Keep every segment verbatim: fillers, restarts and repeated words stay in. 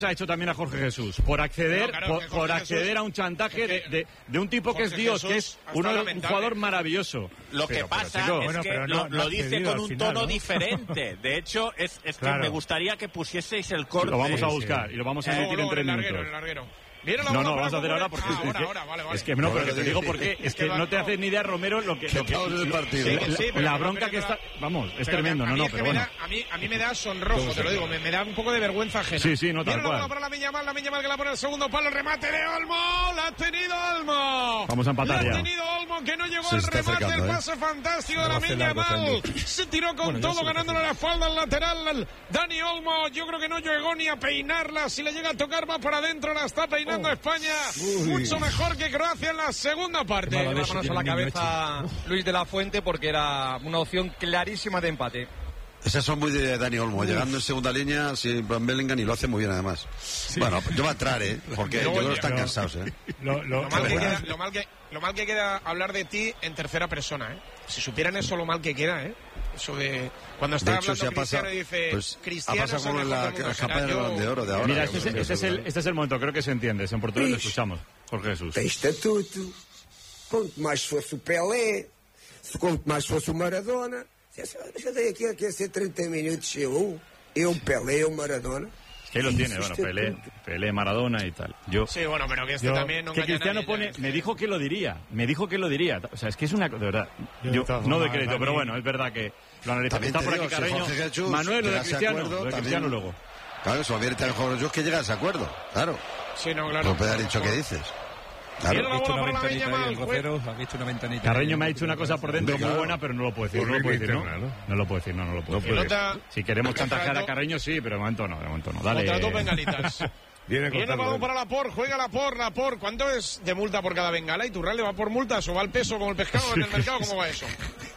ha hecho también a Jorge Jesús por acceder no, claro, por, por acceder Jesús, a un chantaje es que de, de un tipo Jorge que es Dios, Jesús que es uno, un jugador maravilloso. Lo que pero, pasa pero, chico, es bueno, que pero lo, no, no lo has dice pedido con al un final, tono ¿no? diferente. De hecho, es, es que Claro. me gustaría que pusieseis el corte. lo vamos a Sí, buscar sí. y lo vamos a Eh, emitir en luego, tres en el larguero, minutos. en el larguero. Viene la No, bola no, para vamos a hacer Cucurella. ahora porque Ah, es, ahora, que, ahora, vale, vale. es que no, pero que te digo porque es Es que que no te no. haces ni idea, Romero, lo que, lo que Estamos en el partido. la, Sí, pero la no, bronca pero que me está, da- vamos, es Pero tremendo, que a no, mí no, es que pero me bueno. da- a mí a mí me da sonrojo, te lo digo, me, me da un poco de vergüenza ajena. Sí, sí, no, tal Viene la bola cual. para la Miñamal, la Miñamal que la pone el segundo palo, el remate de Olmo, la ha tenido Olmo. Vamos a empatar la ya. ha tenido Olmo, que no llegó Se al está remate, acercando, el ¿eh? pase fantástico de No la va a hacer largo, Miñamal. Sandy. Se tiró con Bueno, ya todo, se lo ganándole hace. la espalda al lateral. Dani Olmo, yo creo que no llegó ni a peinarla, si le llega a tocar va para adentro, la está peinando Oh. España. Mucho mejor que Croacia en la segunda parte. Qué mala Las leche manos a tiene la el niño cabeza Luis de la Fuente porque era una opción clarísima de empate. Esas son muy de Dani Olmo, llegando en segunda línea, sin Van Bellingham, y lo hace muy bien además. Bueno, yo va a entrar, ¿eh? Porque yo Luego creo que ya, están pero- cansados, ¿eh? Lo, lo, Lo mal, que ¿verdad? queda, lo, mal que, lo mal que queda hablar de ti en tercera persona, ¿eh? Si supieran eso, lo mal que queda, ¿eh? Eso de... Cuando está De hecho, hablando si ha Cristiano pasado, y dice... pues, ha Cristiano pasado es el como en mejor la del mundo, campaña será del yo. Balón de Oro de ahora. Mira, que este es, hemos este, es el, visto, este es el momento, creo que se entiende. Es en portugués, lo escuchamos. Jorge Jesús. Tem estatuto, quanto mais fosse o Pelé, se quanto mais fosse o Maradona. Eu dei aqui, aqui a ser treinta minutos, eu, eu Pelé, eu Maradona. Que ahí lo tiene, bueno, Pelé, Pelé, Maradona y tal. Yo, Sí, bueno, pero que este Yo- también no que engaña a Cristiano nadie, pone, ya. me dijo que lo diría, me dijo que lo diría. O sea, es que es una, de verdad, Yo, yo de todas no de formas, crédito, Dani- pero bueno, es verdad que lo analiza. También Está te por digo, aquí si Carreño. Jorge Jesús Manuel, lo de llega a ese Cristiano, acuerdo, lo de también- Cristiano luego. Claro, eso viene también Jorge Jesús que llega a ese acuerdo, claro. Sí, no, claro. No puede haber dicho qué dices. Viene Claro. la visto bola una para la ventanita ahí Miñamal. en Rocero, ha visto una ventanita. Carreño ahí. me ha dicho una cosa por dentro muy Claro. buena, pero no lo puedo decir, no lo puedo decir, ¿no? No lo puedo decir, no, no lo puedo decir. Pelota- Si queremos chantajear a Contrato- Carreño, sí, pero de momento no, de momento no. Dale. Contra dos bengalitas. Viene Viene el balón para Laporte, juega Laporte, Laporte. ¿Cuánto es de multa por cada bengala? ¿Y Turral le va por multas o va al peso como el pescado en el mercado? ¿Cómo va eso?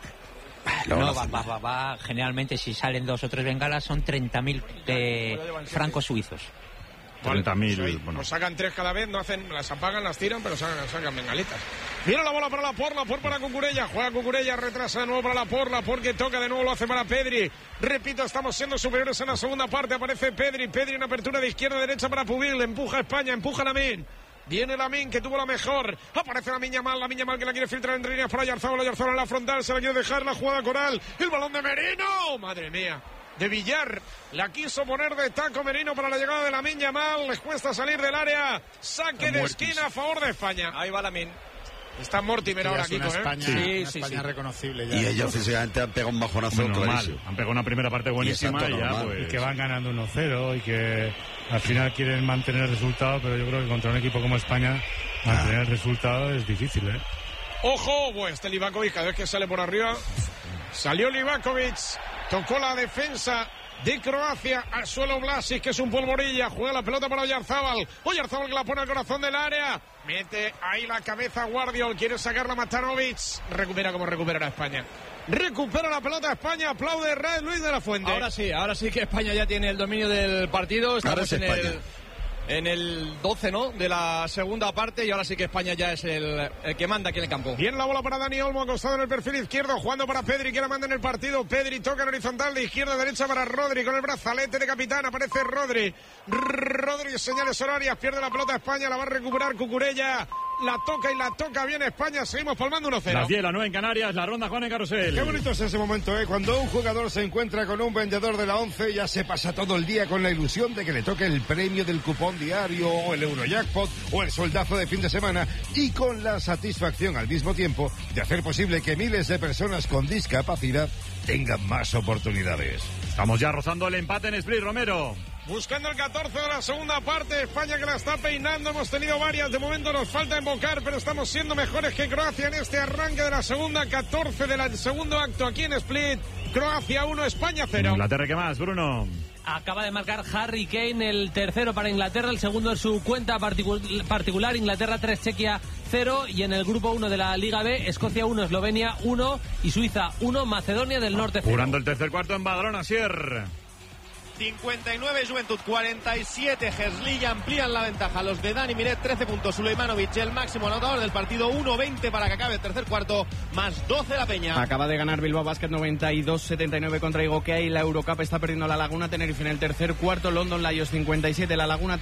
No, va, va, va, va. Generalmente si salen dos o tres bengalas son treinta mil eh, francos suizos. treinta mil, Pues ahí, bueno. Nos sacan tres cada vez, no hacen, las apagan, las tiran, pero sacan, sacan bengalitas. Viene la bola para Laporte, Laporte para Cucurella, juega Cucurella, retrasa de nuevo para Laporte, Laporte que toca de nuevo, lo hace para Pedri. Repito, estamos siendo superiores en la segunda parte, aparece Pedri, Pedri en apertura de izquierda a derecha para Pubil, empuja a España, empuja a Lamine. Viene Lamine, que tuvo la mejor. Aparece la Miñamal, la Miñamal que la quiere filtrar entre líneas para Oyarzabal, Oyarzabal en la frontal, se la quiere dejar la jugada Coral. El balón de Merino, madre mía. De Villar, la quiso poner de taco Merino para la llegada de la Miñamal, les cuesta salir del área, saque de esquina a favor de España. Ahí va Lamin. Está Mortimer ahora, Kiko, ¿eh? España, Sí, una sí, España sí. reconocible ya. Y ellos físicamente han pegado un bajonazo Muy normal. clarísimo. Han pegado una primera parte buenísima Y y, está todo ya, normal. pues. Y que van ganando uno cero y que al final quieren mantener el resultado, pero yo creo que contra un equipo como España mantener el resultado es difícil, ¿eh? Ojo, pues este Livakovic cada vez que sale por arriba. Salió Livakovic, tocó la defensa de Croacia al suelo Vlasic, que es un polvorilla, juega la pelota para Oyarzabal, Oyarzabal que la pone al corazón del área, mete ahí la cabeza Guardiol, quiere sacarla Matanovic, recupera como recuperará España. Recupera la pelota España, aplaude Red Luis de la Fuente. Ahora sí, ahora sí que España ya tiene el dominio del partido. Estamos Ahora es en España. el, en el doce, ¿no? De la segunda parte y ahora sí que España ya es el, el que manda aquí en el campo. Bien la bola para Dani Olmo, acostado en el perfil izquierdo, jugando para Pedri, que la manda en el partido. Pedri toca en horizontal de izquierda a derecha para Rodri, con el brazalete de capitán, aparece Rodri. Rodri, señales horarias, pierde la pelota España, la va a recuperar Cucurella. La toca y la toca bien España, seguimos palmando uno cero. Las diez, las nueve en Canarias, la ronda Juan en Carrusel. Qué bonito es ese momento, ¿eh? Cuando un jugador se encuentra con un vendedor de la once, ya se pasa todo el día con la ilusión de que le toque el premio del cupón diario, o el Eurojackpot, o el soldazo de fin de semana, y con la satisfacción al mismo tiempo de hacer posible que miles de personas con discapacidad tengan más oportunidades. Estamos ya rozando el empate en Split, Romero. Buscando el catorce de la segunda parte, España que la está peinando, hemos tenido varias, de momento nos falta embocar, pero estamos siendo mejores que Croacia en este arranque de la segunda, catorce del segundo acto aquí en Split, Croacia uno, España cero. Inglaterra, ¿qué más, Bruno? Acaba de marcar Harry Kane el tercero para Inglaterra, el segundo en su cuenta particu- particular, Inglaterra tres, Chequia cero, y en el grupo uno de la Liga B, Escocia uno, Eslovenia uno y Suiza uno, Macedonia del Norte cero. Jurando el tercer cuarto en Badalona, Sier. cincuenta y nueve Juventud, cuarenta y siete Herzliya, amplían la ventaja los de Dani Miret, trece puntos Sulejmanovic, el máximo anotador del partido, uno veinte para que acabe el tercer cuarto, más doce la Peña. Acaba de ganar Bilbao Basket noventa y dos setenta y nueve contra Igoquea y la Eurocup está perdiendo la Laguna Tenerife en el tercer cuarto, London Lions cincuenta y siete, la Laguna